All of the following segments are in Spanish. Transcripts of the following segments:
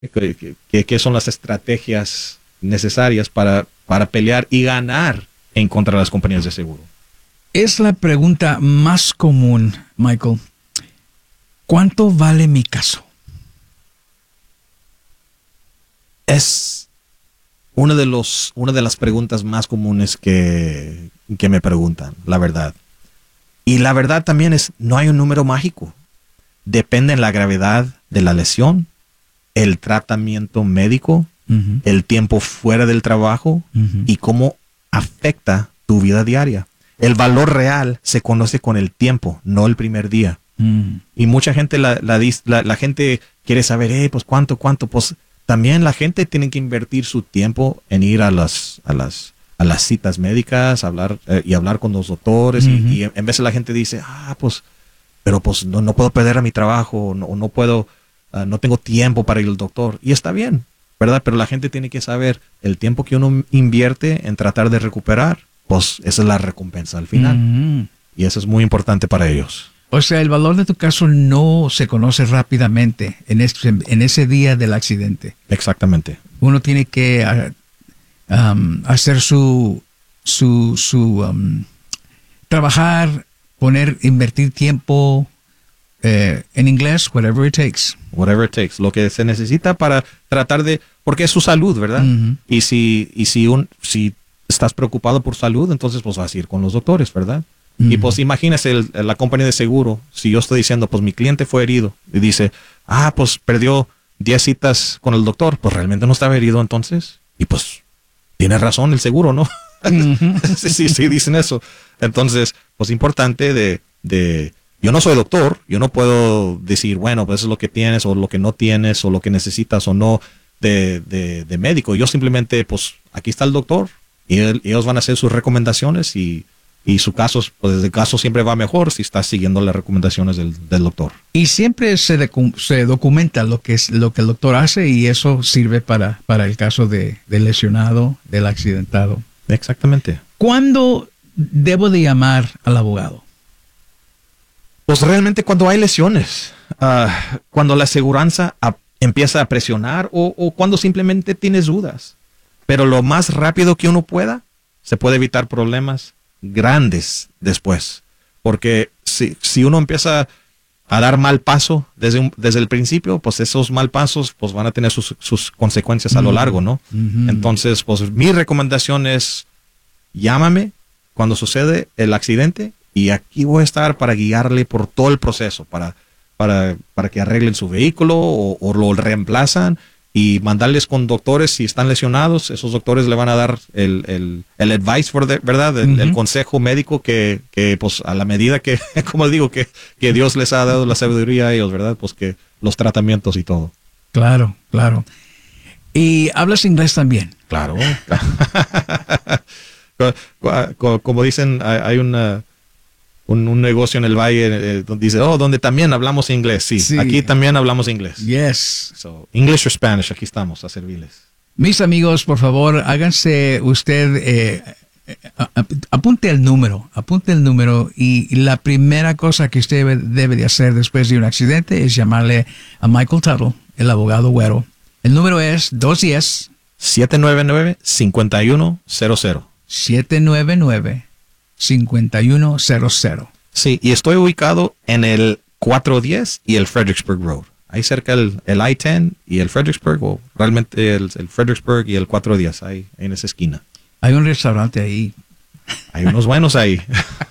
¿Qué son las estrategias necesarias para pelear y ganar en contra de las compañías de seguro? Es la pregunta más común, Michael. ¿Cuánto vale mi caso? Es una de las preguntas más comunes que me preguntan, la verdad. Y la verdad también es, no hay un número mágico. Depende de la gravedad de la lesión, el tratamiento médico, el tiempo fuera del trabajo y cómo afecta tu vida diaria. El valor real se conoce con el tiempo, no el primer día. Y mucha gente la gente quiere saber, pues cuánto, pues también la gente tiene que invertir su tiempo en ir a las citas médicas, hablar con los doctores y en vez de la gente dice, pero pues no puedo perder a mi trabajo, no puedo, no tengo tiempo para ir al doctor. Y está bien, ¿verdad? Pero la gente tiene que saber el tiempo que uno invierte en tratar de recuperar, pues esa es la recompensa al final. Y eso es muy importante para ellos. O sea, el valor de tu caso no se conoce rápidamente en ese día del accidente. Exactamente. Uno tiene que hacer trabajar, invertir tiempo, en inglés, whatever it takes. Whatever it takes, lo que se necesita para tratar porque es su salud, ¿verdad? Y si estás preocupado por salud, entonces pues vas a ir con los doctores, ¿verdad? Y pues imagínese la compañía de seguro, si yo estoy diciendo, pues mi cliente fue herido y dice, pues perdió 10 citas con el doctor, pues realmente no estaba herido entonces. Y pues tiene razón el seguro, ¿no? Sí, dicen eso. Entonces, pues importante yo no soy doctor, yo no puedo decir, bueno, pues eso es lo que tienes o lo que no tienes o lo que necesitas o no de médico. Yo simplemente, pues aquí está el doctor y ellos van a hacer sus recomendaciones y su caso, pues el caso siempre va mejor si estás siguiendo las recomendaciones del doctor. Y siempre se documenta lo que el doctor hace y eso sirve para el caso del lesionado, del accidentado. Exactamente. ¿Cuándo debo de llamar al abogado? Pues realmente cuando hay lesiones, cuando la aseguranza empieza a presionar o cuando simplemente tienes dudas. Pero lo más rápido que uno pueda, se puede evitar problemas grandes después. Porque si uno empieza a dar mal paso desde el principio, pues esos mal pasos pues van a tener sus consecuencias a lo largo, ¿no? Entonces, pues mi recomendación es llámame cuando sucede el accidente y aquí voy a estar para guiarle por todo el proceso, para que arreglen su vehículo o lo reemplazan y mandarles con doctores si están lesionados. Esos doctores le van a dar el advice, ¿verdad? El consejo médico que pues a la medida que, como digo, que Dios les ha dado la sabiduría a ellos, ¿verdad? Pues que los tratamientos y todo. Claro. ¿Y hablas inglés también? Claro. Como dicen, hay un negocio en el valle donde dice, donde también hablamos inglés. Sí, aquí también hablamos inglés. Yes. So, English or Spanish, aquí estamos a servirles. Mis amigos, por favor, háganse usted, apunte el número y la primera cosa que usted debe de hacer después de un accidente es llamarle a Michael Tuttle, el abogado güero. El número es 210-799-5100. 799-5100. Sí, y estoy ubicado en el 410 y el Fredericksburg Road. Ahí cerca el I-10 y el Fredericksburg, o realmente el Fredericksburg y el 410, ahí en esa esquina. Hay un restaurante ahí. Hay unos buenos ahí.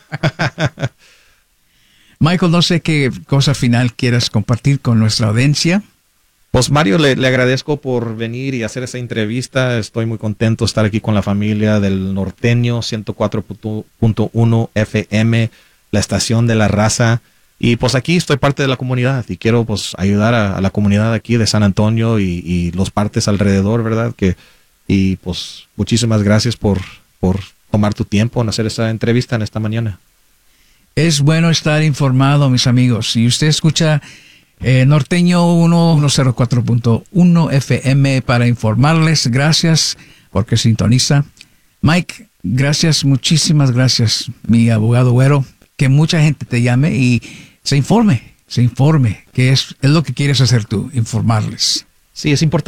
Michael, no sé qué cosa final quieras compartir con nuestra audiencia. Pues Mario, le agradezco por venir y hacer esa entrevista. Estoy muy contento de estar aquí con la familia del Norteño 104.1 FM, la estación de la raza. Y pues aquí estoy parte de la comunidad y quiero pues ayudar a la comunidad aquí de San Antonio y los partes alrededor, ¿verdad? Y pues muchísimas gracias por tomar tu tiempo en hacer esa entrevista en esta mañana. Es bueno estar informado, mis amigos. Si usted escucha Norteño 104.1 FM para informarles, gracias porque sintoniza. Mike, gracias, muchísimas gracias, mi abogado güero. Que mucha gente te llame y se informe, que es lo que quieres hacer tú, informarles. Sí, es importante.